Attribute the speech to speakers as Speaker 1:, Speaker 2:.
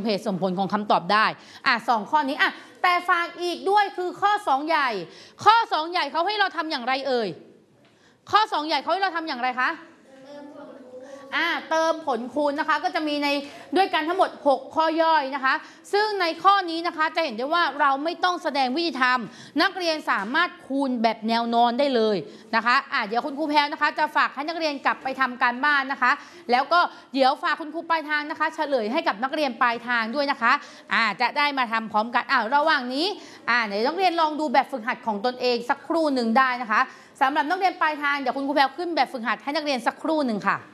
Speaker 1: เหตุสมผลของคำตอบได้2ข้อนี้แต่ฝากอีกด้วยคือข้อ2ใหญ่ข้อ2ใหญ่เขาให้เราทำอย่างไรเอ่ยข้อ2ใหญ่เขาให้เราทำอย่างไรคะเติมผลคูณนะคะก็จะมีในด้วยกันทั้งหมด6ข้อย่อยนะคะซึ่งในข้อนี้นะคะจะเห็นได้ว่าเราไม่ต้องแสดงวิธีทำนักเรียนสามารถคูณแบบแนวนอนได้เลยนะคะเดี๋ยวคุณครูแพรนะคะจะฝากให้นักเรียนกลับไปทำการบ้านนะคะแล้วก็เดี๋ยวฝากคุณครูปลายทางนะคะเฉลยให้กับนักเรียนปลายทางด้วยนะคะจะได้มาทำพร้อมกันระหว่างนี้เดี๋ยวนักเรียนลองดูแบบฝึกหัดของตนเองสักครู่หนึ่งได้นะคะสำหรับนักเรียนปลายทางเดี๋ยวคุณครูแพรขึ้นแบบฝึกหัดให้นักเรียนสักครู่หนึ่งค่ะ